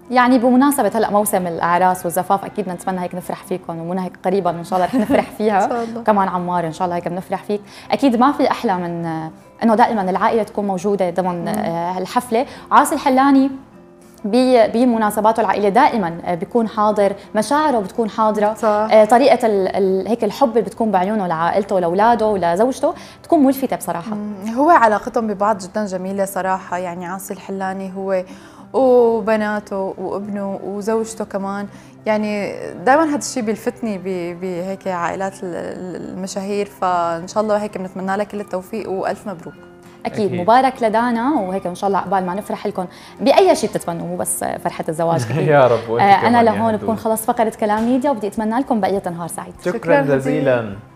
يعني بمناسبة هلا موسم الأعراس والزفاف أكيد نتمنى هيك نفرح فيكم، ومنى هيك قريبا إن شاء الله رح نفرح فيها. إن شاء الله. كمان عمار إن شاء الله هيك بنفرح فيك. أكيد ما في أحلى من إنه دائما العائلة تكون موجودة ضمن الحفلة. عاصي الحلاني بمناسباته العائلية دائما بيكون حاضر، مشاعره بتكون حاضرة، صح. طريقة هيك الحب اللي بتكون بعيونه لعائلته ولأولاده ولزوجته بتكون ملفتة بصراحة. هو علاقتهم ببعض جدا جميلة صراحة، يعني عاصي الحلاني هو وبناته وابنه وزوجته كمان، يعني دائما هذا الشيء بيلفتني بهيك عائلات المشاهير، فان شاء الله هيك بنتمنى لها كل التوفيق والف مبروك. أكيد مبارك لدانا، وهيك إن شاء الله عقبال ما نفرح لكم بأي شيء بتتمنوا، مو بس فرحة الزواج. يا رب. أنا لهون بكون خلص فقرة كلام ميديا، وبدي أتمنى لكم بقية نهار سعيد. شكرا جزيلا.